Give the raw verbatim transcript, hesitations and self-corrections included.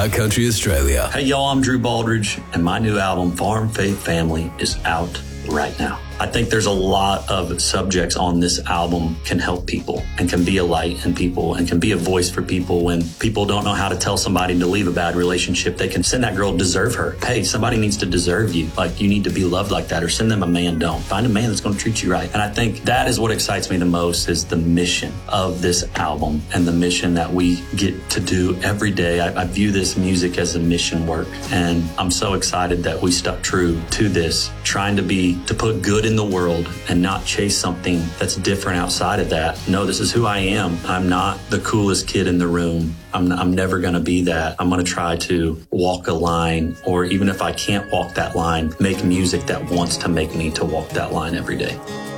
High Country Australia. Hey y'all, I'm Drew Baldridge, and my new album, Farm Faith Family, is out right now. I think there's a lot of subjects on this album can help people and can be a light in people and can be a voice for people when people don't know how to tell somebody to leave a bad relationship. They can send that girl deserve her. Hey, somebody needs to deserve you. Like, you need to be loved like that, or send them a man don't. Find a man that's going to treat you right. And I think that is what excites me the most, is the mission of this album and the mission that we get to do every day. I, I view this music as a mission work, and I'm so excited that we stuck true to this, trying to be, to put good in the world and not chase something that's different outside of that. No, this is who I am. I'm not the coolest kid in the room. I'm, I'm never going to be that. I'm going to try to walk a line, or even if I can't walk that line, make music that wants to make me to walk that line every day.